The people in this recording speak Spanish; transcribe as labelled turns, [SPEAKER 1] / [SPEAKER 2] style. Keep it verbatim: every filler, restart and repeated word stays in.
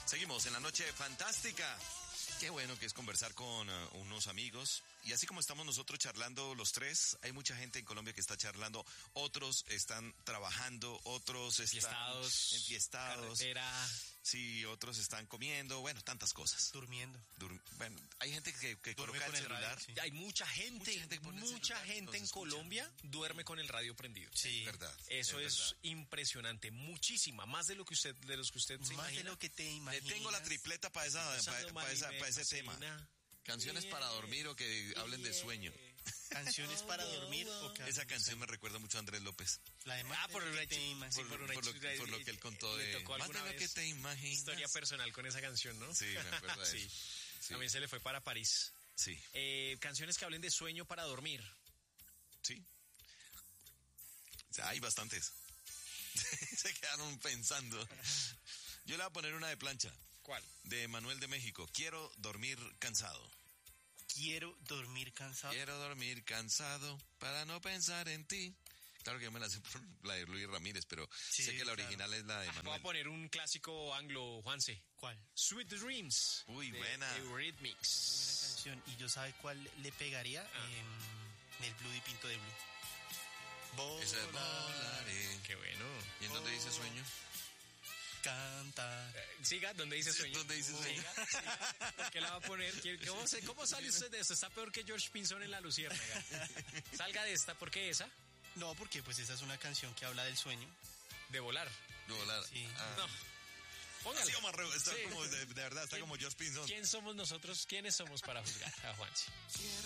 [SPEAKER 1] Seguimos en la noche fantástica. Qué bueno que es conversar con uh, unos amigos. Y así como estamos nosotros charlando los tres, hay mucha gente en Colombia que está charlando. Otros están trabajando, otros están
[SPEAKER 2] Enfiestados,
[SPEAKER 1] enfiestados.
[SPEAKER 2] carretera.
[SPEAKER 1] Sí, otros están comiendo, bueno, tantas cosas.
[SPEAKER 3] Durmiendo.
[SPEAKER 1] Dur- bueno, hay gente que, que
[SPEAKER 3] Duerme
[SPEAKER 1] coloca el
[SPEAKER 3] con el
[SPEAKER 1] celular.
[SPEAKER 3] radio, sí.
[SPEAKER 2] Hay mucha gente,
[SPEAKER 1] Mucha gente que pone el
[SPEAKER 2] mucha
[SPEAKER 1] celular y
[SPEAKER 2] gente
[SPEAKER 1] nos
[SPEAKER 2] en
[SPEAKER 1] escucha.
[SPEAKER 2] Colombia duerme con el radio prendido.
[SPEAKER 3] Sí.
[SPEAKER 1] Es verdad.
[SPEAKER 2] Eso es,
[SPEAKER 1] verdad.
[SPEAKER 2] impresionante, muchísima, más de lo que usted, de los que usted se
[SPEAKER 3] Más de
[SPEAKER 2] imagina.
[SPEAKER 3] lo que te
[SPEAKER 1] Le
[SPEAKER 3] imaginas.
[SPEAKER 1] tengo la tripleta para esa,
[SPEAKER 2] Pasando
[SPEAKER 1] para,
[SPEAKER 2] mal y
[SPEAKER 1] esa,
[SPEAKER 2] me
[SPEAKER 1] para ese
[SPEAKER 2] fascina.
[SPEAKER 1] tema. Canciones para dormir o que hablen de sueño.
[SPEAKER 3] Canciones para dormir o que
[SPEAKER 1] Esa canción me recuerda mucho a Andrés López.
[SPEAKER 3] La de más
[SPEAKER 2] Ah,
[SPEAKER 3] de
[SPEAKER 2] por
[SPEAKER 3] lo
[SPEAKER 2] una
[SPEAKER 3] que te
[SPEAKER 2] chi-
[SPEAKER 3] imaginas.
[SPEAKER 2] sí,
[SPEAKER 1] Por,
[SPEAKER 2] por una
[SPEAKER 1] por lo,
[SPEAKER 2] chica-
[SPEAKER 1] por lo que él contó
[SPEAKER 2] le
[SPEAKER 1] de
[SPEAKER 2] tocó
[SPEAKER 1] más de
[SPEAKER 2] alguna
[SPEAKER 1] lo que
[SPEAKER 2] vez
[SPEAKER 1] te imaginas.
[SPEAKER 2] Historia personal con esa canción, ¿no?
[SPEAKER 1] Sí, me acuerdo de
[SPEAKER 2] Sí.
[SPEAKER 1] eso. Sí.
[SPEAKER 2] También se le fue para París.
[SPEAKER 1] Sí,
[SPEAKER 2] Eh, canciones que hablen de sueño para dormir.
[SPEAKER 1] sí. O sea, hay bastantes. Se quedaron pensando. Yo le voy a poner una de plancha,
[SPEAKER 2] ¿Cuál?
[SPEAKER 1] de Manuel de México. Quiero dormir cansado.
[SPEAKER 3] Quiero dormir cansado.
[SPEAKER 1] Quiero dormir cansado para no pensar en ti. Claro que yo me la sé por la de Luis Ramírez, pero
[SPEAKER 3] Sí,
[SPEAKER 1] sé que la
[SPEAKER 3] claro.
[SPEAKER 1] original es la de
[SPEAKER 2] Ah, voy a
[SPEAKER 1] Manuel.
[SPEAKER 2] poner un clásico anglo, Juanse.
[SPEAKER 3] ¿Cuál?
[SPEAKER 2] Sweet Dreams.
[SPEAKER 1] Uy,
[SPEAKER 2] de
[SPEAKER 1] buena.
[SPEAKER 2] Eurythmics.
[SPEAKER 3] Buena canción. ¿Y yo sabe cuál le pegaría?
[SPEAKER 2] Ah.
[SPEAKER 3] Em, el Blue y Pinto de Blue. Volar,
[SPEAKER 1] Esa de volaré.
[SPEAKER 2] Qué bueno.
[SPEAKER 1] ¿Y en dónde dice sueño?
[SPEAKER 3] cantar.
[SPEAKER 2] Eh, Siga, ¿dónde dice sueño?
[SPEAKER 1] ¿Dónde dice sueño?
[SPEAKER 2] Siga, siga. ¿Por qué la va a poner? ¿Quiere- ¿Cómo, se- ¿Cómo sale usted de esto? Está peor que George Pinzón en La Luciérnaga. Salga de esta, ¿por qué esa?
[SPEAKER 3] No, porque pues esa es una canción que habla del sueño.
[SPEAKER 2] De volar.
[SPEAKER 1] De volar.
[SPEAKER 3] Sí.
[SPEAKER 1] Ah.
[SPEAKER 2] No. Póngala.
[SPEAKER 1] Así como arre- está
[SPEAKER 2] Sí.
[SPEAKER 1] como de, de verdad, está
[SPEAKER 2] ¿Quién-
[SPEAKER 1] como George Pinzón.
[SPEAKER 2] ¿Quién somos nosotros? ¿Quiénes somos para juzgar a Juanse?